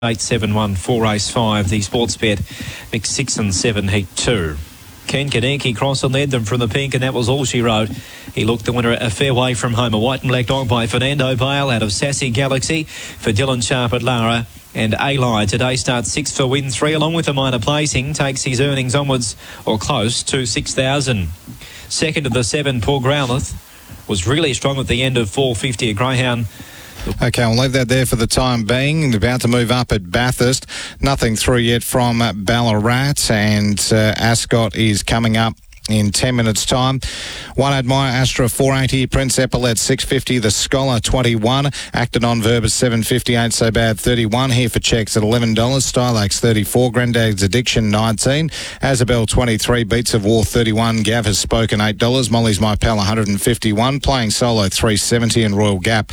871 race 5, the sports bet mix 6 and 7 heat 2. Ken Kaneki crossed and led them from the pink, and that was all she wrote. He looked the winner a fair way from home. A white and black dog by Fernando Bale out of Sassy Galaxy for Dylan Sharp at Lara. And A-Lie today starts 6 for win 3, along with a minor placing, takes his earnings onwards or close to 6,000. Second of the 7, Paul Growlith, was really strong at the end of 450. A greyhound. Okay, I'll leave that there for the time being. About to move up at Bathurst. Nothing through yet from Ballarat, and Ascot is coming up in 10 minutes' time. One Admire Astra 480, Prince Epaulet 650, The Scholar 21, Acted on Verbus 750, Ain't So Bad 31, Here for Checks at $11, Stylax 34, Granddad's Addiction 19, Azabel 23, Beats of War 31, Gav Has Spoken $8, Molly's My Pal 151, Playing Solo 370, and Royal Gap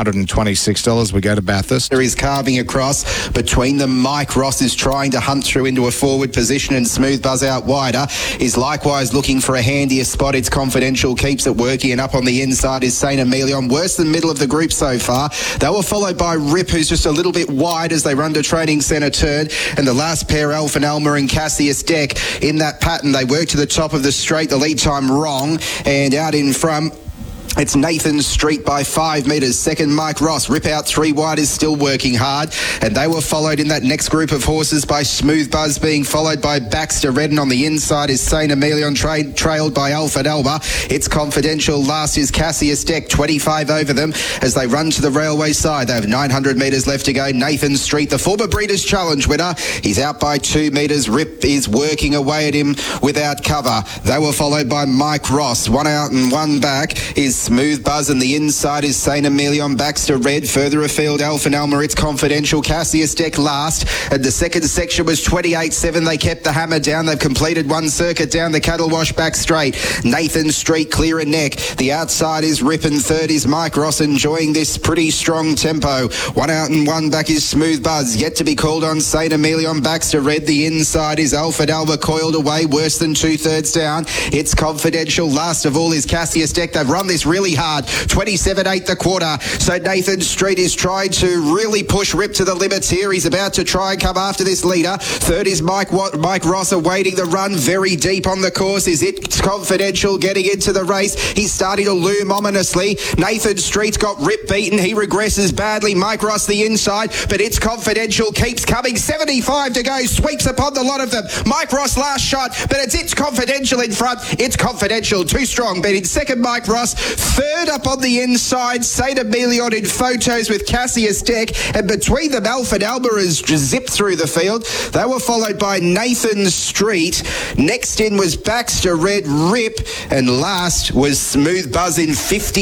$126. We go to Bathurst. There is carving across between them. Mike Ross is trying to hunt through into a forward position, and Smooth Buzz out wider is likewise looking for a handier spot. It's Confidential keeps it working, and up on the inside is Saint Emilion, worse than middle of the group so far. They were followed by Rip, who's just a little bit wide as they run to training centre turn, and the last pair, Alpha and Alma and Cassius Deck, in that pattern. They work to the top of the straight, the lead time wrong, and out in front it's Nathan Street by 5 metres. Second, Mike Ross. Rip out 3 wide is still working hard. And they were followed in that next group of horses by Smooth Buzz, being followed by Baxter Redden. On the inside is Saint Emilion, trailed by Alfred Alba. It's Confidential. Last is Cassius Deck, 25 over them as they run to the railway side. They have 900 metres left to go. Nathan Street, the former Breeders' Challenge winner. He's out by 2 metres. Rip is working away at him without cover. They were followed by Mike Ross. One out and one back is Smooth Buzz, and the inside is Saint Emilion. Baxter Red. Further afield, Alpha and Alma. It's Confidential. Cassius Deck last. And the second section was 28-7. They kept the hammer down. They've completed one circuit down the cattle wash back straight. Nathan Street clear a neck. The outside is Rip, and third is Mike Ross, enjoying this pretty strong tempo. One out and one back is Smooth Buzz. Yet to be called on Saint Emilion. Baxter Red. The inside is Alfred Alba, coiled away, worse than 2/3 down. It's Confidential. Last of all is Cassius Deck. They've run this really hard. 27-8 the quarter. So Nathan Street is trying to really push Rip to the limits here. He's about to try and come after this leader. Third is Mike Ross awaiting the run. Very deep on the course is It's Confidential getting into the race. He's starting to loom ominously. Nathan Street's got Rip beaten. He regresses badly. Mike Ross the inside, but It's Confidential keeps coming. 75 to go. Sweeps upon the lot of them. Mike Ross last shot, but It's Confidential in front. It's Confidential too strong, but in second Mike Ross. Third up on the inside, Saint Emilion in photos with Cassius Deck, and between them Alfred Alba has zipped through the field. They were followed by Nathan Street. Next in was Baxter Red, Rip, and last was Smooth Buzz in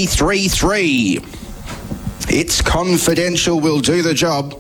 53-3. It's Confidential will do the job.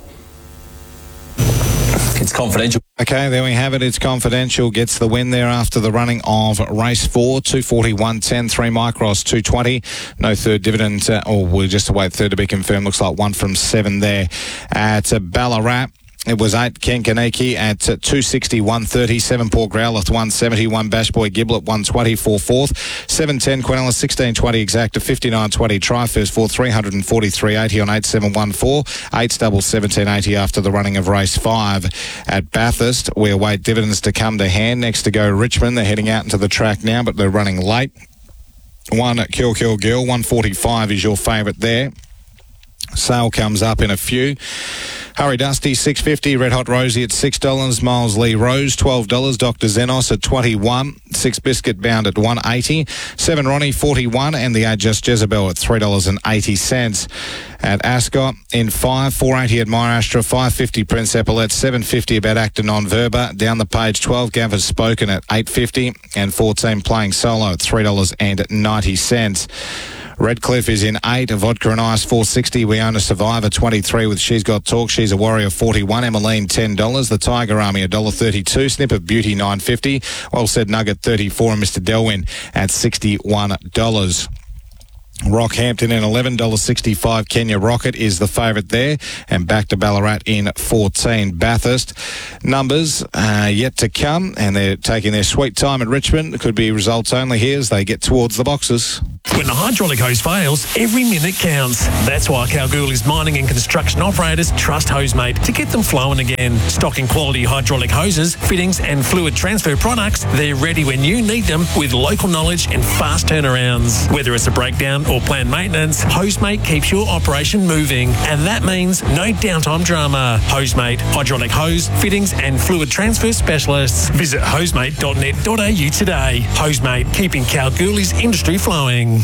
It's Confidential. Okay, there we have it. It's Confidential gets the win there after the running of race 4, 241.10, 3 Mike Ross, 220. No third dividend, or we'll just await third to be confirmed. Looks like 1 from 7 there at Ballarat. It was 8 Ken Kaneki at 260, 130, 7 Paul Growlith, 170, 1 Bashboy Giblet, 120 for fourth, 710 Quinella, 1620 exacta, 5920 try first for 343.80 on 8714, 8's double 1780 after the running of race 5 at Bathurst. We await dividends to come to hand. Next to go Richmond. They're heading out into the track now, but they're running late. 1 Kill Kill Girl, 145 is your favourite there. Sale comes up in a few. Hurry Dusty, $6.50. Red Hot Rosie at $6. Miles Lee Rose, $12. Dr. Zenos at $21. 6 Biscuit Bound at $1.80. 7 Ronnie, $41. And the 8 Just Jezebel at $3.80. At Ascot, in 5, $4.80 Admire Astra, $5.50 Prince Epaulet, $7.50 about Acton on Verba. Down the page, 12 Gav Has Spoken at $8.50. And 14 Playing Solo at $3.90. Redcliffe is in 8, Vodka and Ice 460. We Own a Survivor 23 with She's Got Talk. She's a Warrior 41. Emmeline $10. The Tiger Army $1.32. Snip of Beauty $9.50. Well Said Nugget 34 and Mr. Delwyn at $61. Rockhampton in $11.65. Kenya Rocket is the favourite there, and back to Ballarat in 14. Bathurst numbers yet to come, and they're taking their sweet time at Richmond. It could be results only here as they get towards the boxes. When the hydraulic hose fails, every minute counts. That's why Kalgoorlie's mining and construction operators trust Hosemate to get them flowing again. Stocking quality hydraulic hoses, fittings and fluid transfer products, they're ready when you need them with local knowledge and fast turnarounds. Whether it's a breakdown or planned maintenance, Hosemate keeps your operation moving. And that means no downtime drama. Hosemate, hydraulic hose, fittings and fluid transfer specialists. Visit hosemate.net.au today. Hosemate, keeping Kalgoorlie's industry flowing.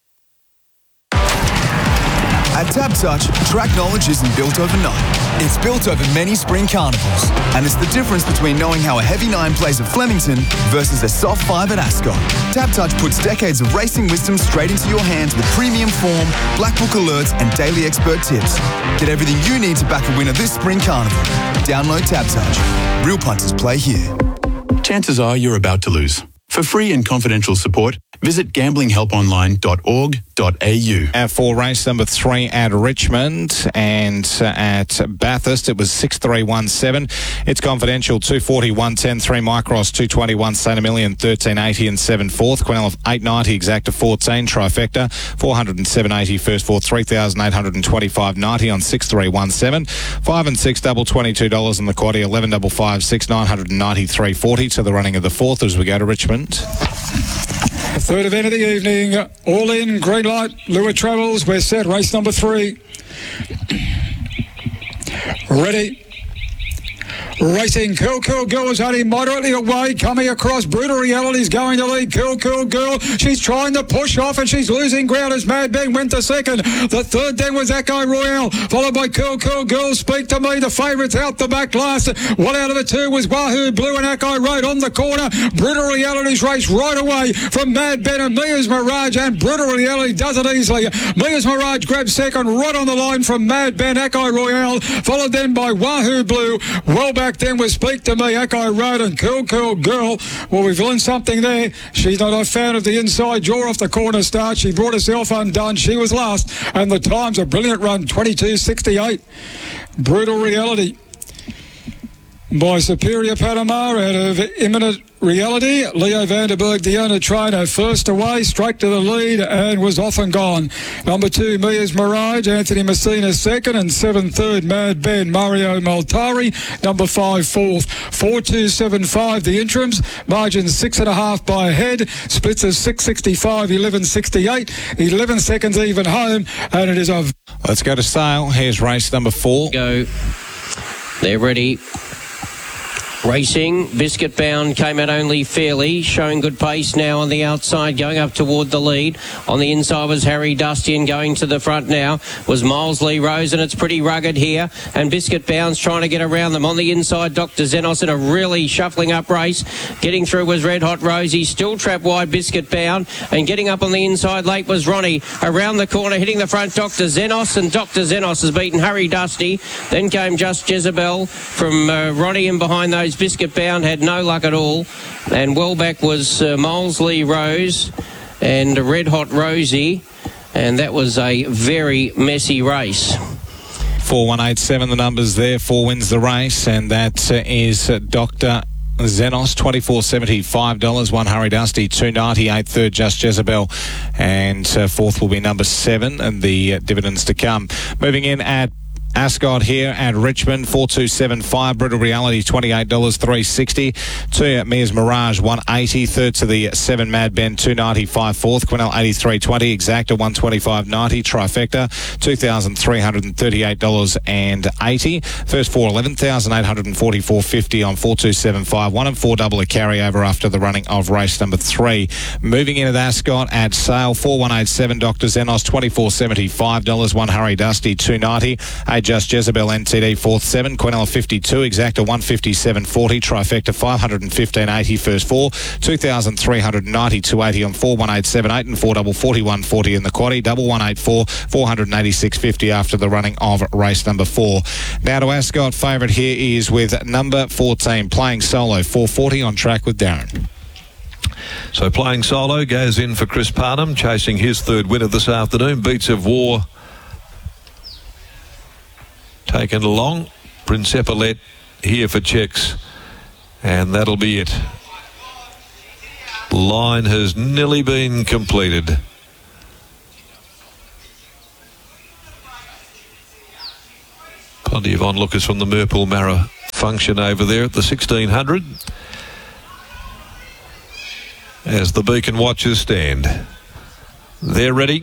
At TABtouch, track knowledge isn't built overnight. It's built over many spring carnivals. And it's the difference between knowing how a heavy 9 plays at Flemington versus a soft 5 at Ascot. TABtouch puts decades of racing wisdom straight into your hands with premium form, black book alerts and daily expert tips. Get everything you need to back a winner this spring carnival. Download TABtouch. Real punters play here. Chances are you're about to lose. For free and confidential support, visit gamblinghelponline.org.au. For race number 3 at Richmond and at Bathurst, it was 6-3-1-7. It's confidential, 240-110, 3 Micros, 221 St. Emilion, 1380 and 7 fourth. Quinella 890, exacta 14, trifecta, 407.80 first four, 3,825.90 on 6-3-1-7. 5 and 6 double $22 in the quaddie, 11 double 5 6 993.40 to the running of the fourth as we go to Richmond. The third event of the evening, all in, green light, Lua Travels, we're set, race number 3. Ready. Racing, Cool Girl is only moderately away, coming across. Brutal Reality's going to lead. Cool Girl, she's trying to push off and she's losing ground as Mad Ben went to second. The third then was Echo Royale, followed by Cool Girl. Speak to Me, the favourites out the back last. One out of the two was Wahoo Blue and Echo Road on the corner. Brutal Reality's race right away from Mad Ben and Mia's Mirage, and Brutal Reality does it easily. Mia's Mirage grabs second right on the line from Mad Ben, Echo Royale, followed then by Wahoo Blue. Well back then was Speak to Me, Echo Road and Cool Girl. Well, we've learned something there. She's not a fan of the inside jaw off the corner start. She brought herself undone. She was last, and the time's a brilliant run, 22.68. Brutal Reality by Superior Panama out of Imminent Reality. Leo Vanderberg, the owner trainer, first away, straight to the lead and was off and gone. Number 2, Mia's Mirage, Anthony Messina second, and 7th, third, Mad Ben, Mario Maltari. Number 5, fourth, 4.275 the interims, margin 6.5 by a head, splits of 6.65, 11.68, 11 seconds even home, and it is a... Let's go to Sale. Here's race number 4. Go. They're ready. Racing, Biscuit Bound came out only fairly, showing good pace now on the outside, going up toward the lead. On the inside was Harry Dusty, and going to the front now was Miles Lee Rose, and it's pretty rugged here. And Biscuit Bound's trying to get around them. On the inside, Dr. Zenos in a really shuffling up race. Getting through was Red Hot Rosie, still trapped wide Biscuit Bound, and getting up on the inside late was Ronnie. Around the corner, hitting the front, Dr. Zenos, and Dr. Zenos has beaten Harry Dusty. Then came Just Jezebel from Ronnie in behind those. Biscuit Bound had no luck at all, and well back was Miles Lee Rose and Red Hot Rosie, and that was a very messy race. 4-1-8-7 the numbers there. 4 wins the race, and that is Dr. Zenos, $24.70, $5. 1 Harry Dusty, $2.98. Third, Just Jezebel, and fourth will be number 7, and the dividends to come. Moving in at Ascot here at Richmond, 4.275. Brutal Reality, $28, $3.60. 2 Mia's Mirage, $1.80. Third to the 7 Mad Ben, $2.95. Fourth, Quinell, $83.20. Exacta, $125.90. Trifecta, $2,338.80. First 4, $11,844.50 on 4.275. 1 and 4 double a carryover after the running of race number 3. Moving into the Ascot at Sale, 4-1-8-7. Dr. Zenos, $24.70, $5. 1 Harry Dusty, $2.90. Just Jezebel NTD, 4th 7, Quinella 52, Exacta 157.40, Trifecta 515.80 first 4, 2,390.280 on 4-1-8-7, 8 and 4 double 41.40 in the quaddie, double 184, 486.50 after the running of race number 4. Now to Ascot, favourite here is with number 14, Playing Solo, 440 on track with Darren. So Playing Solo goes in for Chris Parnham, chasing his third winner this afternoon. Beats of War taken along. Prince Epaulet here for checks, and that'll be it. Line has nearly been completed. Plenty of onlookers from the Murpool Marra function over there at the 1600 as the Beacon watchers stand. They're ready.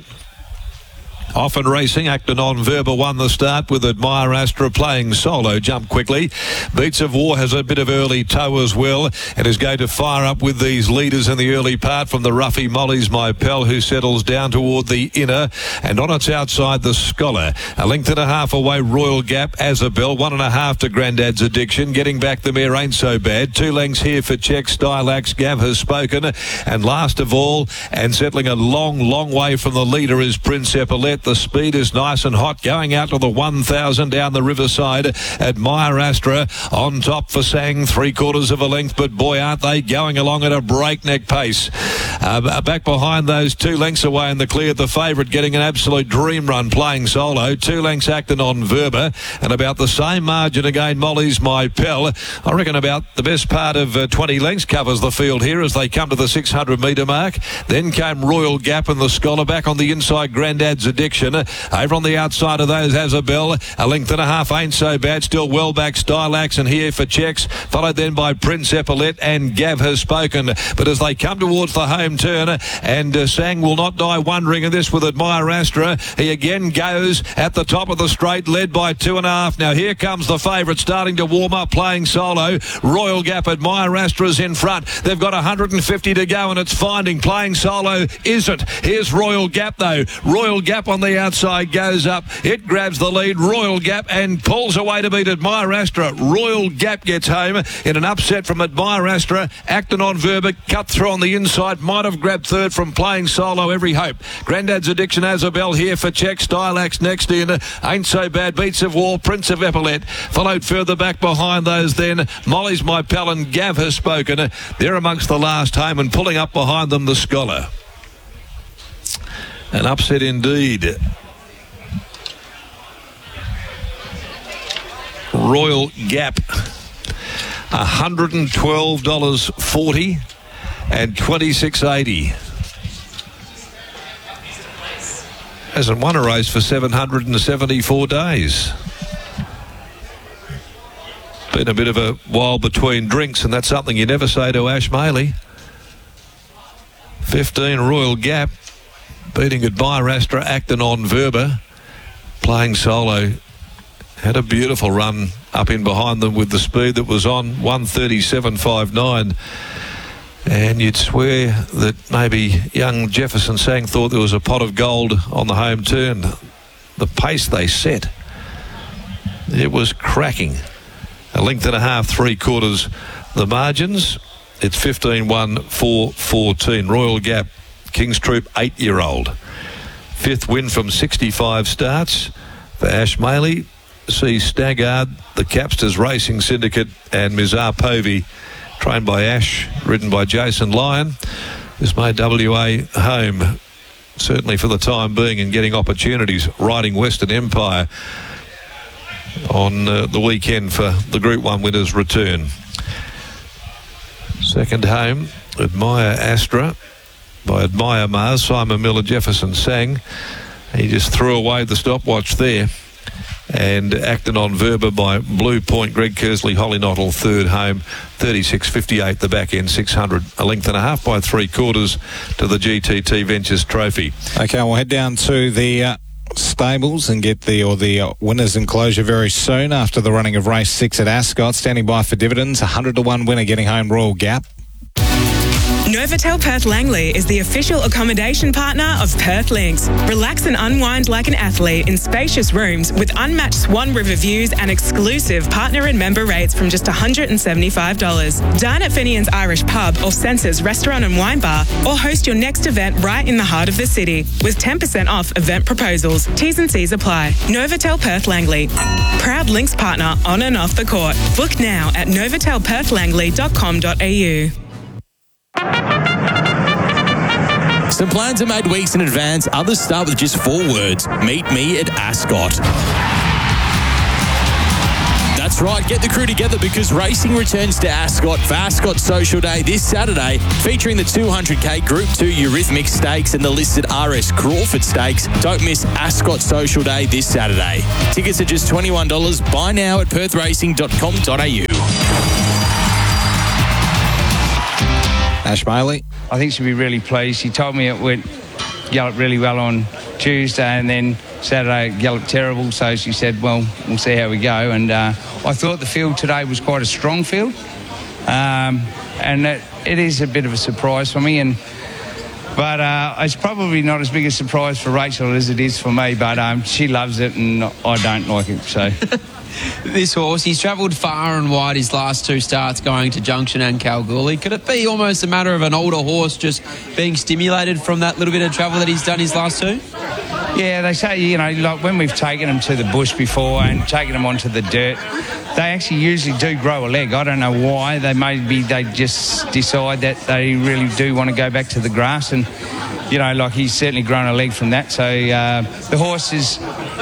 Off and racing. Acton on Verba won the start with Admire Astra. Playing Solo jumped quickly. Beats of War has a bit of early toe as well and is going to fire up with these leaders in the early part from the Ruffy Molly's My Pal, who settles down toward the inner, and on its outside the Scholar. A length and a half away Royal Gap, Azabel. 1.5 to Grandad's Addiction. Getting back the mare Ain't So Bad. 2 lengths here for Check. Stylax. Gav Has Spoken. And last of all, and settling a long way from the leader, is Prince Epaulet. The speed is nice and hot, going out to the 1,000 down the riverside. Admire Astra on top for Sang, 3/4 of a length, but boy, aren't they going along at a breakneck pace. Back behind those 2 lengths away in the clear, the favourite getting an absolute dream run, Playing Solo. 2 lengths Acton on Verba, and about the same margin again Molly's My Pal. I reckon about the best part of 20 lengths covers the field here as they come to the 600 metre mark. Then came Royal Gap and the Scholar. Back on the inside, Grandad's Addiction. Over on the outside of those, Azabel. A length and a half Ain't So Bad. Still well back, Stylax, and here for Checks. Followed then by Prince Epaulet, and Gav Has Spoken. But as they come towards the home turn, and Sang Will Not Die wondering in this with Admire Astra, he again goes at the top of the straight, led by 2.5. Now here comes the favourite starting to warm up, Playing Solo. Royal Gap, Admire Astra's in front. They've got 150 to go, and it's finding Playing Solo isn't. Here's Royal Gap though. Royal Gap on the outside goes up. It grabs the lead, Royal Gap, and pulls away to beat Admire Astra. Royal Gap gets home in an upset from Admire Astra. Acton on Verba cut through on the inside. Might have grabbed third from Playing Solo. Every hope. Grandad's Addiction, Azabel here for Check. Stylax next in. Ain't So Bad. Beats of War. Prince of Epaulet. Followed further back behind those then. Molly's My Pal and Gav Has Spoken. They're amongst the last home, and pulling up behind them the Scholar. An upset indeed. Royal Gap, $112.40 and $26.80. Hasn't won a race for 774 days. Been a bit of a while between drinks, and that's something you never say to Ash Maley. 15 Royal Gap, beating Admire Astra. Acton on Verba. Playing Solo had a beautiful run up in behind them with the speed that was on, 1:37.59. And you'd swear that maybe young Jefferson Sang thought there was a pot of gold on the home turn. The pace they set, it was cracking. A length and a half, 3/4 the margins. It's 15-1-4-14. Royal Gap, King's Troop, 8-year-old. 5th win from 65 starts for Ash Maley. See Staggard, the Capsters Racing Syndicate, and Mizar Povey, trained by Ash, ridden by Jason Lyon. This made WA home, certainly for the time being, and getting opportunities riding Western Empire on the weekend for the Group 1 winners' return. Second home, Admire Astra by Admire Mars, Simon Miller, Jefferson Sang. He just threw away the stopwatch there. And Acton on Verba by Blue Point, Greg Kersley, Holly Nottle, third home, 36.58 the back end, 600, a length and a half by 3/4 to the GTT Ventures Trophy. Okay, we'll head down to the stables and get the winners enclosure very soon after the running of race 6 at Ascot. Standing by for dividends, 100-1 winner getting home, Royal Gap. Novotel Perth Langley is the official accommodation partner of Perth Links. Relax and unwind like an athlete in spacious rooms with unmatched Swan River views and exclusive partner and member rates from just $175. Dine at Finian's Irish Pub or Senses Restaurant and Wine Bar, or host your next event right in the heart of the city with 10% off event proposals. T's and C's apply. Novotel Perth Langley, proud Links partner on and off the court. Book now at novotelperthlangley.com.au. Some plans are made weeks in advance. Others start with just 4 words. Meet me at Ascot. That's right, get the crew together because racing returns to Ascot for Ascot Social Day this Saturday, featuring the 200k Group 2 Eurythmics Stakes and the listed RS Crawford Stakes. Don't miss Ascot Social Day this Saturday. Tickets are just $21. Buy now at perthracing.com.au. Ash Bailey. I think she'll be really pleased. She told me it galloped really well on Tuesday, and then Saturday it galloped terrible, so she said, well, we'll see how we go. And I thought the field today was quite a strong field, and it is a bit of a surprise for me, but it's probably not as big a surprise for Rachel as it is for me, but she loves it and I don't like it, so... This horse, he's travelled far and wide his last 2 starts going to Junction and Kalgoorlie. Could it be almost a matter of an older horse just being stimulated from that little bit of travel that he's done his last 2? Yeah, they say, like when we've taken them to the bush before and taken them onto the dirt, they actually usually do grow a leg. I don't know why. They just decide that they really do want to go back to the grass, and like he's certainly grown a leg from that. So the horse is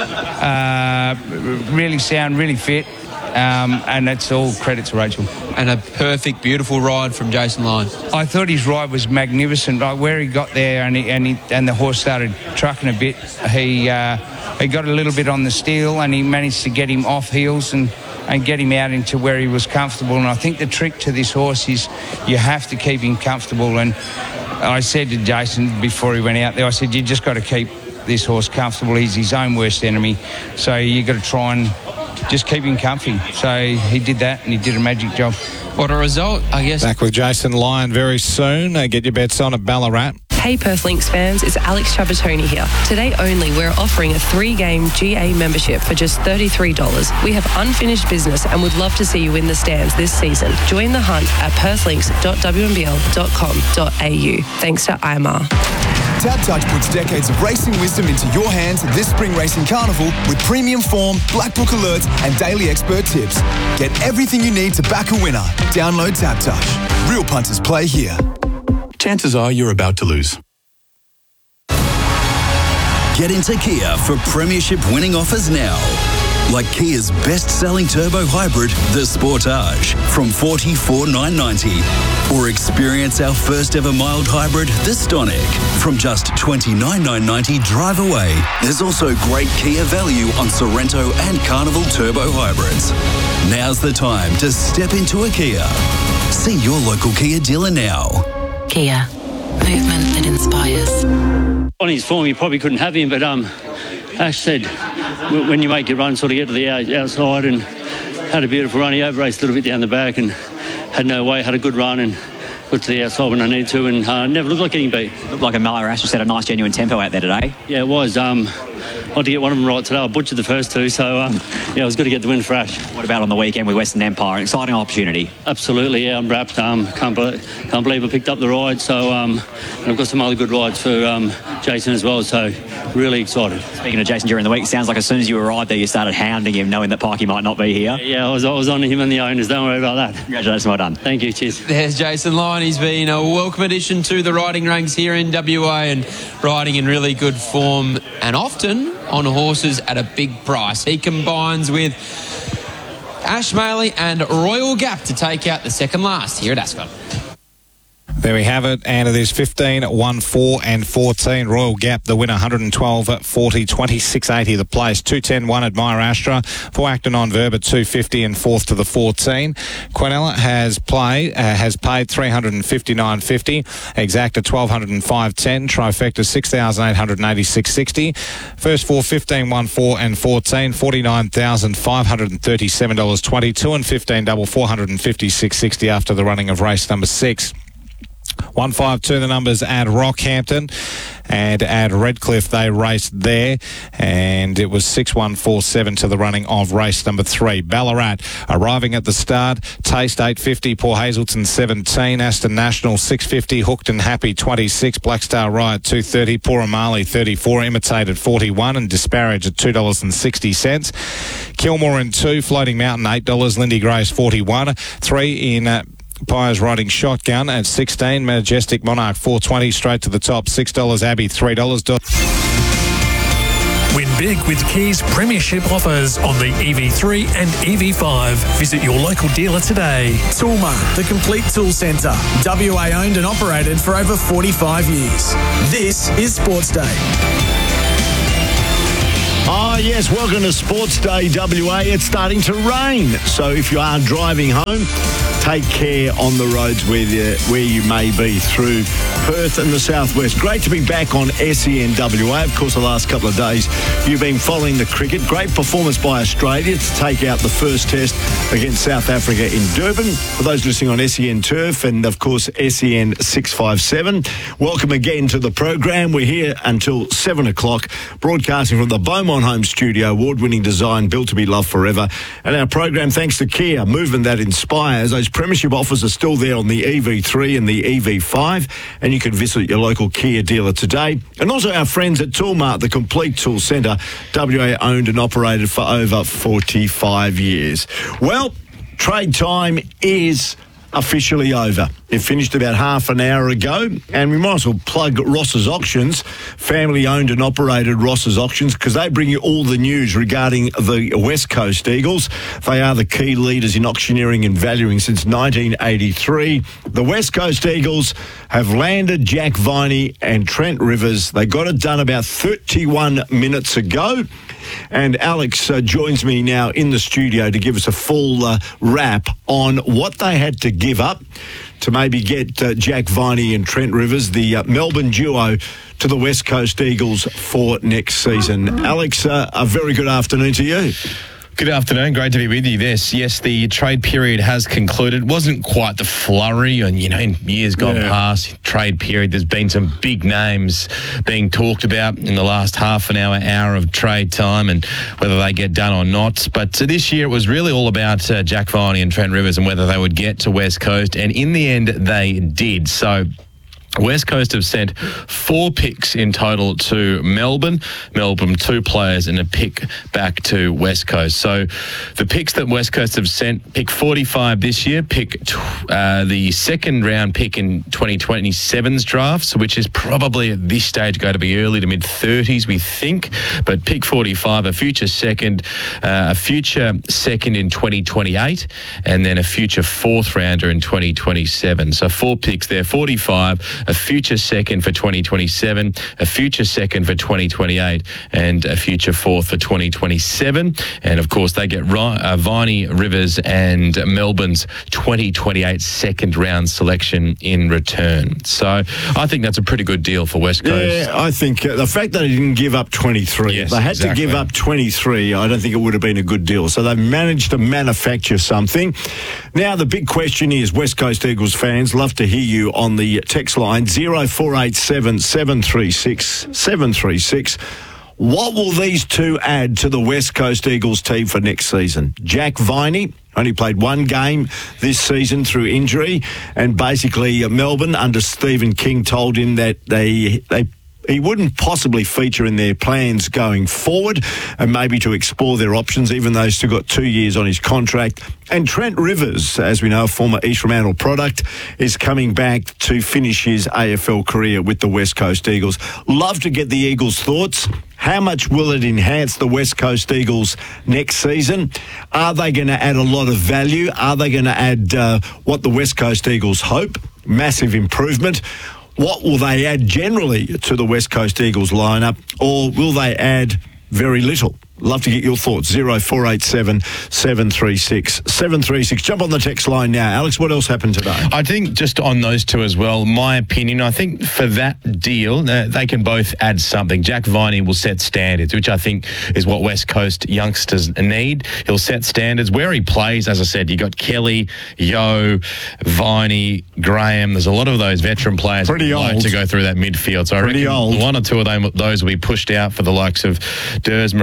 really sound, really fit, and that's all credit to Rachel. And a perfect, beautiful ride from Jason Lyon. I thought his ride was magnificent. Like where he got there and the horse started trucking a bit, he got a little bit on the steel and he managed to get him off heels and get him out into where he was comfortable. And I think the trick to this horse is you have to keep him comfortable. And I said to Jason before he went out there, I said, you just got to keep this horse comfortable. He's his own worst enemy. So you got to try and just keep him comfy. So he did that and he did a magic job. What a result, I guess. Back with Jason Lyon very soon. Get your bets on at Ballarat. Hey Perth Lynx fans, it's Alex Trapattoni here. Today only, we're offering a 3-game GA membership for just $33. We have unfinished business and would love to see you in the stands this season. Join the hunt at perthlinks.wnbl.com.au. Thanks to IMAR. Tab Touch puts decades of racing wisdom into your hands this spring racing carnival with premium form, black book alerts and daily expert tips. Get everything you need to back a winner. Download Tab Touch. Real punters play here. Chances are you're about to lose. Get into Kia for premiership winning offers now. Like Kia's best-selling turbo hybrid, the Sportage, from $44,990. Or experience our first-ever mild hybrid, the Stonic, from just $29,990 drive away. There's also great Kia value on Sorrento and Carnival turbo hybrids. Now's the time to step into a Kia. See your local Kia dealer now. Kia. Movement that inspires. On his form, you probably couldn't have him, but Ash said when you make your run, sort of get to the outside, and had a beautiful run. He over-raced a little bit down the back and had no way, had a good run and got to the outside when I needed to, and never looked like getting beat. Looked like Amelia Ash just had a nice genuine tempo out there today. Yeah, it was. I had to get one of them right today. I butchered the first 2, so it was good to get the win for Ash. What about on the weekend with Western Empire? An exciting opportunity. Absolutely, yeah. I'm wrapped. Can't believe I picked up the ride. So, and I've got some other good rides for Jason as well. So, really excited. Speaking of Jason during the week, it sounds like as soon as you arrived there, you started hounding him, knowing that Pikey might not be here. Yeah, I was on him and the owners. Don't worry about that. Congratulations, well done. Thank you. Cheers. There's Jason Lyon. He's been a welcome addition to the riding ranks here in WA and riding in really good form and often on horses at a big price. He combines with Ash Maley and Royal Gap to take out the second last here at Ascot. There we have it, and it is 15, 1, 4 and 14. Royal Gap, the winner, 112 40, 26.80 the place. 210-1 Admire Astra. For Acton on Verba, 250 and fourth to the 14. Quinella has paid 359.50. Exacta 1,205.10. Trifecta 6,886.60. First 4, 15, 1, 4 and 14. $49,537.20. 2 and 15 double 456.60 after the running of race number 6. 152 the numbers at Rockhampton and at Redcliffe. They raced there and it was 6-1-4-7 to the running of race number 3. Ballarat arriving at the start. Taste 850, Port Hazelton 17, Aston National 650, Hooked and Happy 26, Black Star Riot 230, Poor Amali 34, Imitated 41 and Disparage at $2.60. Kilmore in 2, Floating Mountain $8, Lindy Grace 41, 3 in Occupiers riding Shotgun at 16. Majestic Monarch 420 straight to the top. $6 Abbey, $3. Win big with Kia's premiership offers on the EV3 and EV5. Visit your local dealer today. Toolmart, the complete tool centre. WA owned and operated for over 45 years. This is Sports Day. Oh, yes, welcome to Sports Day WA. It's starting to rain, so if you are driving home, take care on the roads where you may be through Perth and the southwest. Great to be back on SEN WA. Of course, the last couple of days you've been following the cricket. Great performance by Australia to take out the first test against South Africa in Durban. For those listening on SEN Turf and, of course, SEN 657, welcome again to the program. We're here until 7 o'clock, broadcasting from the Beaumont Home Studio, award-winning design built to be loved forever. And our program, thanks to Kia, movement that inspires. Those premiership offers are still there on the EV3 and the EV5, and you can visit your local Kia dealer today. And also our friends at Toolmart, the complete tool centre, WA owned and operated for over 45 years. Well, trade time is officially over. It finished about half an hour ago, and we might as well plug Ross's Auctions, family-owned and operated Ross's Auctions, because they bring you all the news regarding the West Coast Eagles. They are the key leaders in auctioneering and valuing since 1983. The West Coast Eagles have landed Jack Viney and Trent Rivers. They got it done about 31 minutes ago. And Alex joins me now in the studio to give us a full wrap on what they had to give up to maybe get Jack Viney and Trent Rivers, the Melbourne duo, to the West Coast Eagles for next season. Alex, a very good afternoon to you. Good afternoon. Great to be with you. Yes, the trade period has concluded. It wasn't quite the flurry and, in years gone past, trade period, there's been some big names being talked about in the last half an hour of trade time and whether they get done or not. But this year it was really all about Jack Viney and Trent Rivers and whether they would get to West Coast. And in the end, they did. So West Coast have sent 4 picks in total to Melbourne. Melbourne, 2 players and a pick back to West Coast. So the picks that West Coast have sent, pick 45 this year, pick the second round pick in 2027's drafts, which is probably at this stage going to be early to mid-30s, we think. But pick 45, a future second in 2028, and then a future 4th rounder in 2027. So 4 picks there, 45, a future second for 2027, a future second for 2028, and a future 4th for 2027. And of course, they get Viney, Rivers, and Melbourne's 2028 second round selection in return. So I think that's a pretty good deal for West Coast. Yeah, I think the fact that they didn't give up 23, yes, they had to give up 23, I don't think it would have been a good deal. So they've managed to manufacture something. Now, the big question is, West Coast Eagles fans, love to hear you on the text line 0487 736 736. What will these two add to the West Coast Eagles team for next season? Jack Viney only played 1 game this season through injury, and basically Melbourne under Stephen King told him that he wouldn't possibly feature in their plans going forward, and maybe to explore their options, even though he's still got 2 years on his contract. And Trent Rivers, as we know, a former East Fremantle product, is coming back to finish his AFL career with the West Coast Eagles. Love to get the Eagles' thoughts. How much will it enhance the West Coast Eagles next season? Are they going to add a lot of value? Are they going to add what the West Coast Eagles hope? Massive improvement. What will they add generally to the West Coast Eagles lineup, or will they add very little? Love to get your thoughts. 0487 736 736. Jump on the text line now. Alex, what else happened today? I think just on those two as well, my opinion, I think for that deal, they can both add something. Jack Viney will set standards, which I think is what West Coast youngsters need. He'll set standards where he plays. As I said, you got Kelly, Yo, Viney, Graham. There's a lot of those veteran players pretty who old like to go through that midfield. So I reckon old. 1 or 2 of those will be pushed out for the likes of Dersma, of course,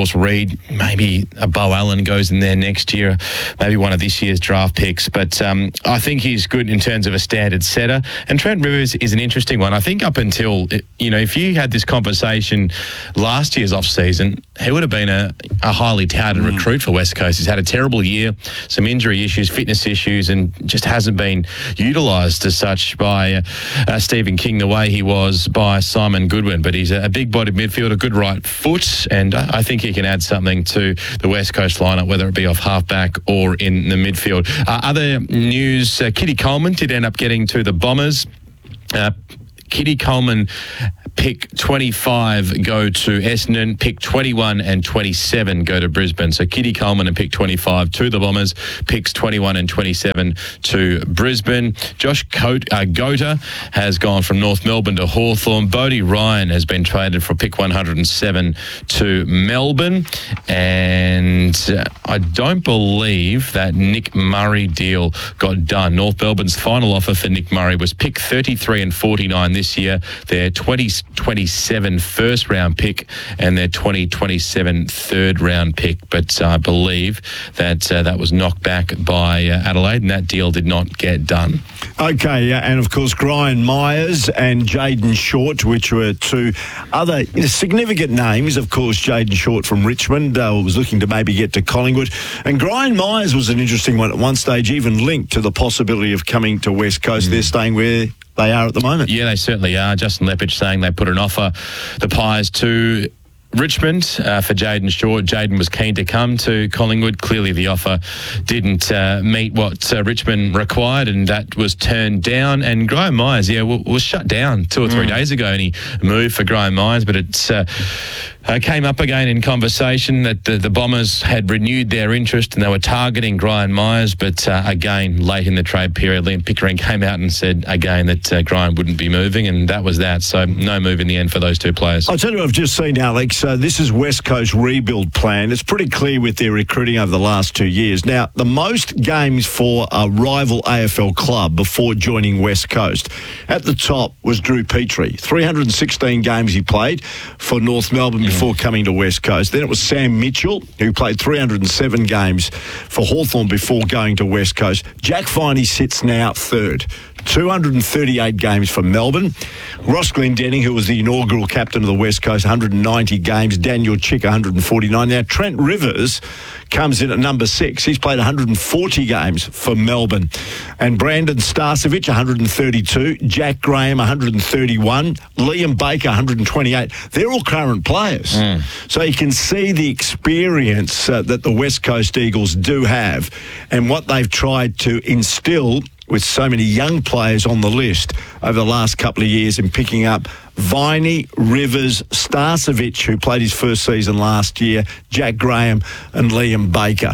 Miles Reid, maybe a Bo Allen goes in there next year, maybe one of this year's draft picks. But I think he's good in terms of a standard setter. And Trent Rivers is an interesting one. I think up until, if you had this conversation last year's off-season, he would have been a highly touted recruit for West Coast. He's had a terrible year, some injury issues, fitness issues, and just hasn't been utilised as such by Stephen King the way he was by Simon Goodwin. But he's a big-bodied midfielder, good right foot, and I think he can add something to the West Coast lineup, whether it be off halfback or in the midfield. Other news, Kitty Coleman did end up getting to the Bombers. Kitty Coleman, pick 25 go to Essendon, pick 21 and 27 go to Brisbane. So Kitty Coleman and pick 25 to the Bombers, picks 21 and 27 to Brisbane. Josh Gota has gone from North Melbourne to Hawthorn. Bodie Ryan has been traded for pick 107 to Melbourne. And I don't believe that Nick Murray deal got done. North Melbourne's final offer for Nick Murray was pick 33 and 49 this year. Their 2027 first round pick and their 2027 third round pick. But I believe that that was knocked back by Adelaide, and that deal did not get done. Okay, and of course, Brian Myers and Jaden Short, which were two other significant names. Of course, Jaden Short from Richmond was looking to maybe get to Collingwood. And Brian Myers was an interesting one at one stage, even linked to the possibility of coming to West Coast. They're staying where they are at the moment. Yeah, they certainly are. Justin Lepage saying they put an offer, the Pies, to Richmond for Jaden Short. Jaden was keen to come to Collingwood. Clearly the offer didn't meet what Richmond required, and that was turned down. And Graham Myers, was shut down 2 or 3 days ago, and he moved for Graham Myers, but it's came up again in conversation that the Bombers had renewed their interest and they were targeting Graham Myers, but again, late in the trade period, Liam Pickering came out and said again that Graham wouldn't be moving, and that was that. So no move in the end for those two players. I'll tell you what I've just seen, Alex. This is West Coast rebuild plan. It's pretty clear with their recruiting over the last 2 years. Now, the most games for a rival AFL club before joining West Coast. At the top was Drew Petrie. 316 games he played for North Melbourne before coming to West Coast. Then it was Sam Mitchell, who played 307 games for Hawthorn before going to West Coast. Jack Viney sits now third. 238 games for Melbourne. Ross Glendenning, who was the inaugural captain of the West Coast, 190 games. Daniel Chick, 149. Now, Trent Rivers comes in at number 6. He's played 140 games for Melbourne. And Brandon Starcevich, 132. Jack Graham, 131. Liam Baker, 128. They're all current players. So you can see the experience that the West Coast Eagles do have and what they've tried to instill with so many young players on the list over the last couple of years in picking up Viney, Rivers, Starcevich, who played his first season last year, Jack Graham and Liam Baker.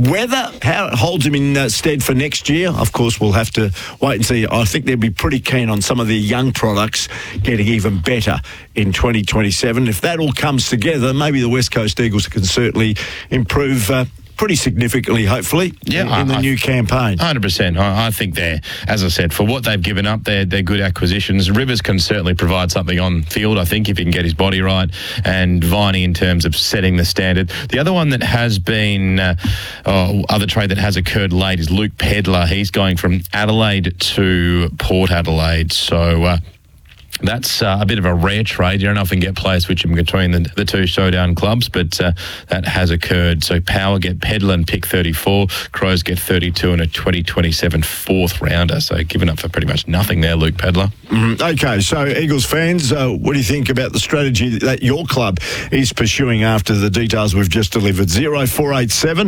How it holds him in stead for next year, of course, we'll have to wait and see. I think they'll be pretty keen on some of their young products getting even better in 2027. If that all comes together, maybe the West Coast Eagles can certainly improve pretty significantly, hopefully, in the new campaign. 100%. I think they're, as I said, for what they've given up, they're good acquisitions. Rivers can certainly provide something on field, I think, if he can get his body right, and Viney in terms of setting the standard. The other one that has been, other trade that has occurred late is Luke Pedlar. He's going from Adelaide to Port Adelaide. So that's a bit of a rare trade. You don't often get players switching between the two showdown clubs, but that has occurred. So Power get Pedlar and pick 34. Crows get 32 and a 2027 fourth rounder. So given up for pretty much nothing there, Luke Pedlar. Okay, so Eagles fans, what do you think about the strategy that your club is pursuing after the details we've just delivered? 0487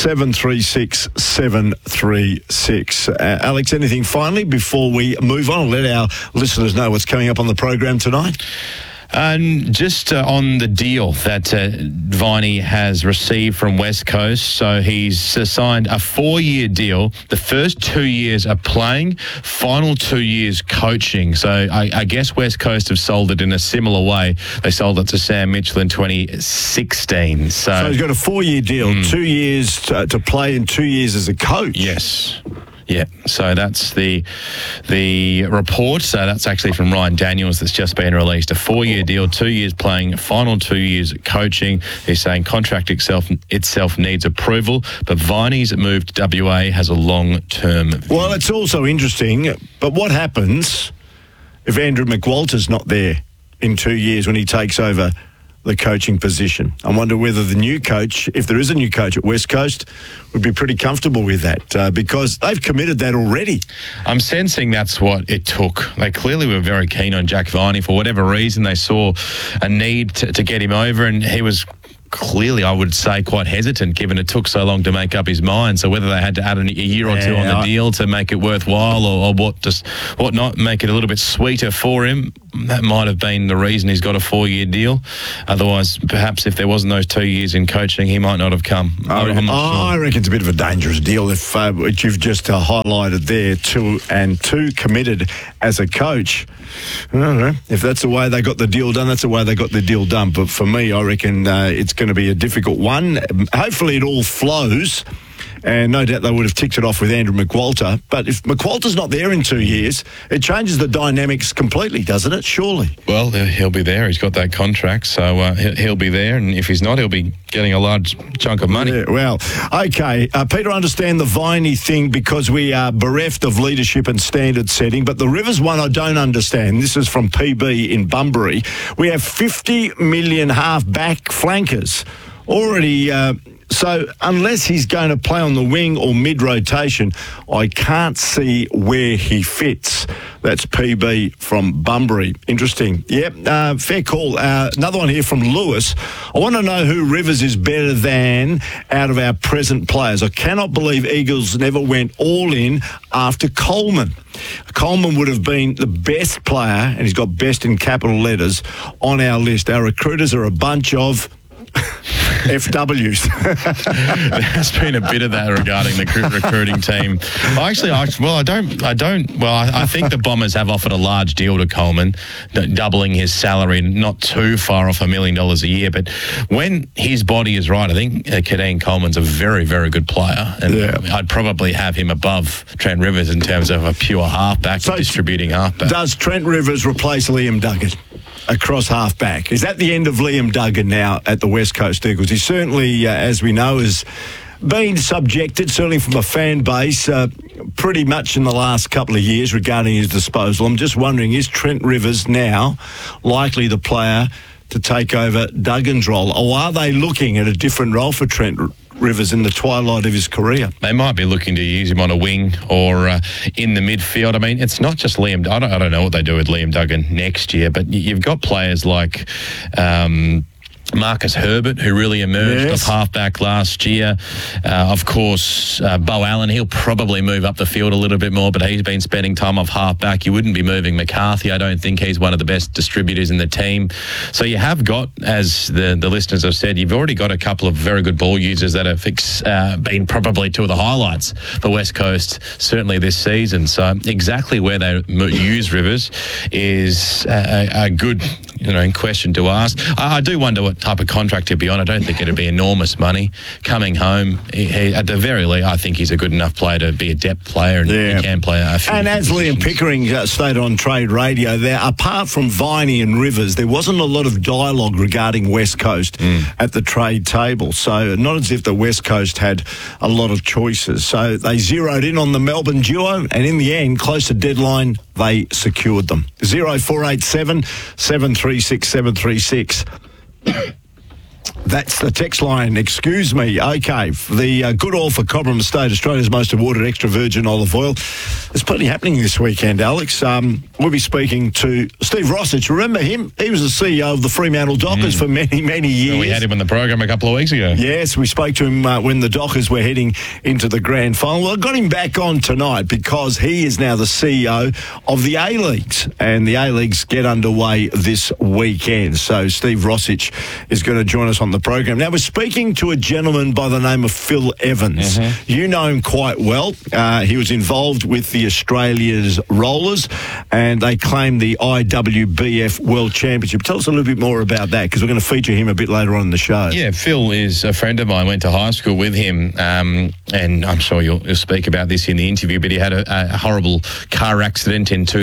736 736. Alex, anything finally before we move on? I'll let our listeners know what's coming up on the program tonight. Just on the deal that Viney has received from West Coast. So he's signed a 4-year deal. The first 2 years are playing, final 2 years coaching. So I guess West Coast have sold it in a similar way. They sold it to Sam Mitchell in 2016. So he's got a 4-year deal, 2 years to play and 2 years as a coach. Yes. Yeah, so that's the report. So that's actually from Ryan Daniels that's just been released. A 4-year deal, 2 years playing, final 2 years coaching. He's saying contract itself needs approval, but Viney's move to WA has a long-term view. Well, it's also interesting, but what happens if Andrew McWalter's not there in 2 years when he takes over the coaching position? I wonder whether the new coach, if there is a new coach at West Coast, would be pretty comfortable with that because they've committed that already. I'm sensing that's what it took. They clearly were very keen on Jack Viney. For whatever reason, they saw a need to get him over, and he was clearly, I would say, quite hesitant given it took so long to make up his mind. So whether they had to add a year or two on the deal to make it worthwhile or what not, make it a little bit sweeter for him, that might have been the reason he's got a 4-year deal. Otherwise, perhaps if there wasn't those 2 years in coaching, he might not have come. I reckon it's a bit of a dangerous deal if which you've just highlighted there, two committed as a coach. I don't know. If that's the way they got the deal done, that's the way they got the deal done. But for me, I reckon it's going to be a difficult one. Hopefully it all flows. And no doubt they would have ticked it off with Andrew McWalter. But if McWalter's not there in 2 years, it changes the dynamics completely, doesn't it? Surely. Well, he'll be there. He's got that contract, so he'll be there. And if he's not, he'll be getting a large chunk of money. Yeah, well, okay. Peter, I understand the Viney thing because we are bereft of leadership and standard setting. But the Rivers one I don't understand. This is from PB in Bunbury. We have 50 million half-back flankers already... So unless he's going to play on the wing or mid-rotation, I can't see where he fits. That's PB from Bunbury. Interesting. Yep, fair call. Another one here from Lewis. I want to know who Rivers is better than out of our present players. I cannot believe Eagles never went all in after Coleman. Coleman would have been the best player, and he's got best in capital letters, on our list. Our recruiters are a bunch of... FWs. There's been a bit of that regarding the recruiting team. I think the Bombers have offered a large deal to Coleman, doubling his salary, not too far off $1 million a year. But when his body is right, I think Kadeem Coleman's a very, very good player. And I'd probably have him above Trent Rivers in terms of a pure halfback, distributing halfback. Does Trent Rivers replace Liam Duggan across half-back? Is that the end of Liam Duggan now at the West Coast Eagles? He certainly, as we know, has been subjected, certainly from a fan base, pretty much in the last couple of years regarding his disposal. I'm just wondering, is Trent Rivers now likely the player to take over Duggan's role? Or are they looking at a different role for Trent Rivers in the twilight of his career? They might be looking to use him on a wing or in the midfield. I mean, it's not just Liam. I don't know what they do with Liam Duggan next year, but you've got players like... Marcus Herbert, who really emerged off halfback last year. Of course, Bo Allen, he'll probably move up the field a little bit more, but he's been spending time off halfback. You wouldn't be moving McCarthy. I don't think he's one of the best distributors in the team. So you have got, as the listeners have said, you've already got a couple of very good ball users that have been probably two of the highlights for West Coast, certainly this season. So exactly where they use Rivers is a good question to ask. I do wonder what type of contract he'll be on. I don't think it'd be enormous money. Coming home, at the very least, I think he's a good enough player to be a depth player and he can play a few. And as Liam Pickering stated on Trade Radio, there, apart from Viney and Rivers, there wasn't a lot of dialogue regarding West Coast at the trade table. So not as if the West Coast had a lot of choices. So they zeroed in on the Melbourne duo, and in the end, close to deadline, they secured them. 0487 736 736. That's the text line. Excuse me. Okay, the good oil for Cobram Estate, Australia's most awarded extra virgin olive oil. There's plenty happening this weekend, Alex. We'll be speaking to Steve Rossich. Remember him? He was the CEO of the Fremantle Dockers for many, many years. Well, we had him on the program a couple of weeks ago. Yes, we spoke to him when the Dockers were heading into the grand final. Well, I got him back on tonight because he is now the CEO of the A-Leagues, and the A-Leagues get underway this weekend. So Steve Rossich is going to join us us on the program. Now, we're speaking to a gentleman by the name of Phil Evans. You know him quite well. He was involved with the Australia's rollers, and they claimed the IWBF World Championship. Tell us a little bit more about that, because we're going to feature him a bit later on in the show. Yeah, Phil is a friend of mine. Went to high school with him, and I'm sure you'll speak about this in the interview, but he had a horrible car accident in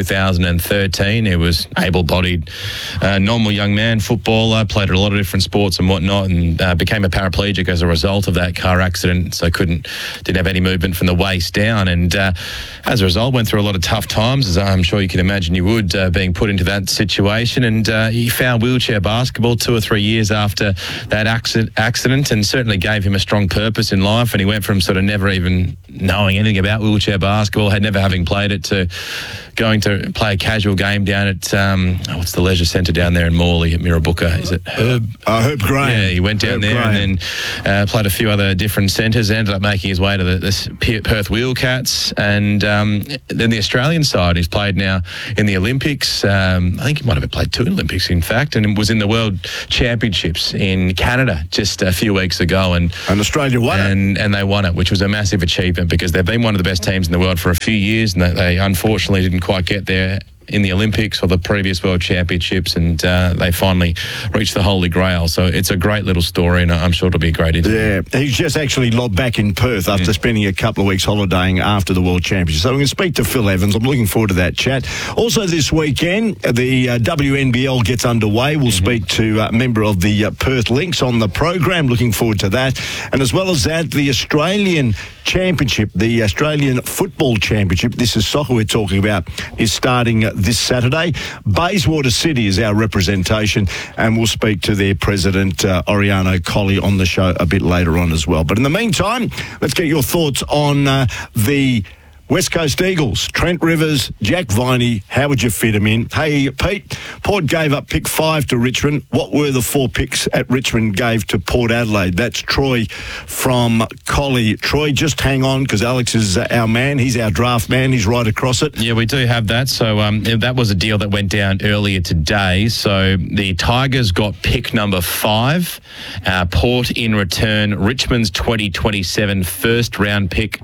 2013. He was able-bodied, normal young man, footballer, played a lot of different sports and whatnot, and became a paraplegic as a result of that car accident, so didn't have any movement from the waist down, and as a result went through a lot of tough times, as I'm sure you can imagine you would, being put into that situation, and he found wheelchair basketball 2 or 3 years after that accident, and certainly gave him a strong purpose in life, and he went from sort of never even knowing anything about wheelchair basketball, had never having played it, to going to play a casual game down at what's the leisure centre down there in Morley at Mirrabooka? Is it Herb? Herb Graham. Yeah, he went down there and then played a few other different centres. Ended up making his way to the Perth Wheelcats, and then the Australian side. He's played now in the Olympics. I think he might have played 2 Olympics, in fact, and was in the World Championships in Canada just a few weeks ago, and Australia won it, and they won it, which was a massive achievement because they've been one of the best teams in the world for a few years, and they unfortunately didn't quite get there in the Olympics or the previous World Championships, and they finally reached the Holy Grail. So it's a great little story, and I'm sure it'll be a great interview. Yeah, he's just actually lobbed back in Perth after spending a couple of weeks holidaying after the World Championship. So we're going to speak to Phil Evans. I'm looking forward to that chat. Also this weekend, the WNBL gets underway. We'll speak to a member of the Perth Lynx on the program. Looking forward to that. And as well as that, the Australian Championship, the Australian Football Championship, this is soccer we're talking about, is starting this Saturday. Bayswater City is our representation, and we'll speak to their president, Oriana Colley, on the show a bit later on as well. But in the meantime, let's get your thoughts on the West Coast Eagles. Trent Rivers, Jack Viney, how would you fit them in? Hey, Pete, Port gave up pick 5 to Richmond. What were the 4 picks at Richmond gave to Port Adelaide? That's Troy from Collie. Troy, just hang on, because Alex is our man. He's our draft man. He's right across it. Yeah, we do have that. So that was a deal that went down earlier today. So the Tigers got pick number 5. Port in return, Richmond's 2027 first round pick,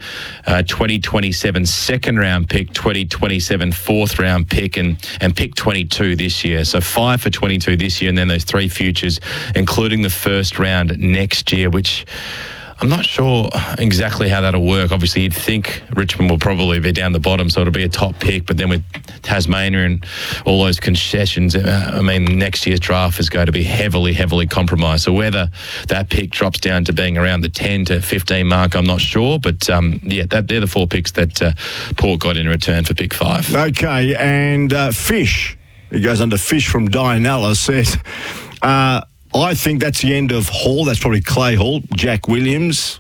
2027 second round pick, 2027 fourth round pick, and pick 22 this year. So 5 for 22 this year, and then those 3 futures, including the first round next year, which I'm not sure exactly how that'll work. Obviously, you'd think Richmond will probably be down the bottom, so it'll be a top pick. But then with Tasmania and all those concessions, I mean, next year's draft is going to be heavily, heavily compromised. So whether that pick drops down to being around the 10 to 15 mark, I'm not sure. But, yeah, they're the 4 picks that Port got in return for pick 5. Okay, and Fish, he goes under Fish from Dianella, says... I think that's the end of Hall. That's probably Clay Hall, Jack Williams,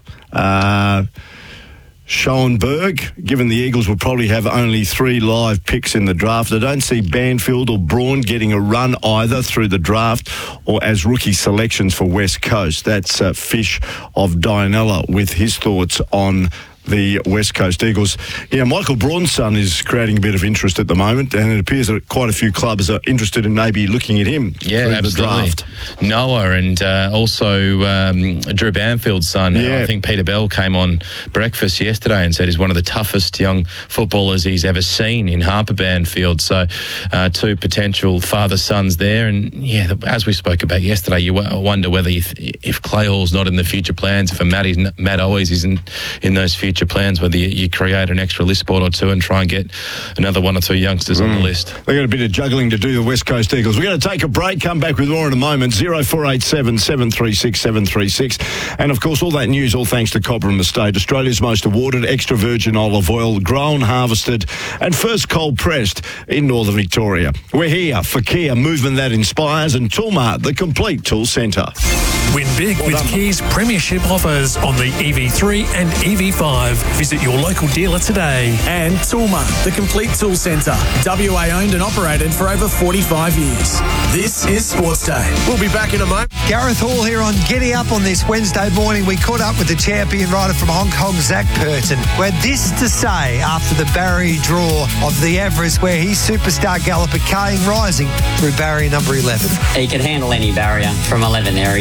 Schoenberg. Given the Eagles will probably have only 3 live picks in the draft, I don't see Banfield or Braun getting a run either through the draft or as rookie selections for West Coast. That's Fish of Dianella with his thoughts on the West Coast Eagles. Yeah, Michael Braun's son is creating a bit of interest at the moment, and it appears that quite a few clubs are interested in maybe looking at him through the draft. Noah and also Drew Banfield's son. Yeah. I think Peter Bell came on breakfast yesterday and said he's one of the toughest young footballers he's ever seen in Harper Banfield. So 2 potential father-sons there. And, yeah, as we spoke about yesterday, you wonder whether if Clay Hall's not in the future plans, if Matt Always isn't in those future plans, whether you create an extra list spot or 2 and try and get another 1 or 2 youngsters on the list. They've got a bit of juggling to do, the West Coast Eagles. We're going to take a break, come back with more in a moment. 0487 736 736. And, of course, all that news, all thanks to Cobram Estate, Australia's most awarded extra virgin olive oil, grown, harvested and first cold pressed in Northern Victoria. We're here for Kia, movement that inspires, and Toolmart, the complete tool centre. Win big with Kia's premiership offers on the EV3 and EV5. Visit your local dealer today. And Toolmart, the complete tool centre. WA owned and operated for over 45 years. This is Sports Day. We'll be back in a moment. Gareth Hall here on Giddy Up on this Wednesday morning. We caught up with the champion rider from Hong Kong, Zach Purton, who had this to say after the barrier draw of the Everest, where his superstar galloper came rising through barrier number 11. He can handle any barrier from 11 there. He's just going to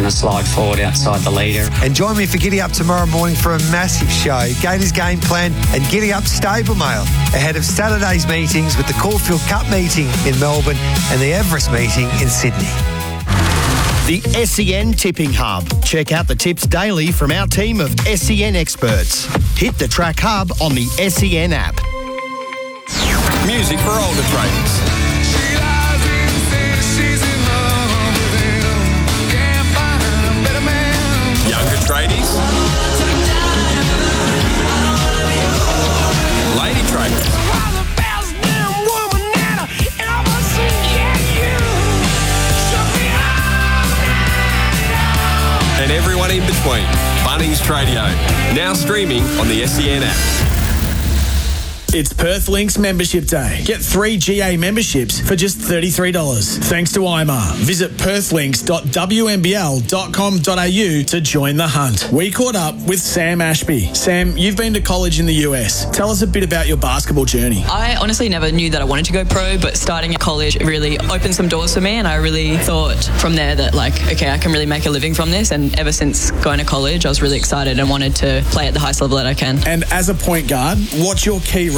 to slide forward outside the leader. And join me for Giddy Up tomorrow morning for a massive show. Gators Game Plan and Giddy Up Stable Mail ahead of Saturday's meetings with the Caulfield Cup meeting in Melbourne and the Everest meeting in Sydney. The SEN Tipping Hub. Check out the tips daily from our team of SEN experts. Hit the Track Hub on the SEN app. Music for older traders. Younger tradies. Lady traders. And everyone in between. Bunnings Tradio. Now streaming on the SEN app. It's Perth Links Membership Day. Get 3 GA memberships for just $33. Thanks to IMAR. Visit perthlinks.wmbl.com.au to join the hunt. We caught up with Sam Ashby. Sam, you've been to college in the US. Tell us a bit about your basketball journey. I honestly never knew that I wanted to go pro, but starting at college really opened some doors for me, and I really thought from there that, okay, I can really make a living from this. And ever since going to college, I was really excited and wanted to play at the highest level that I can. And as a point guard, what's your key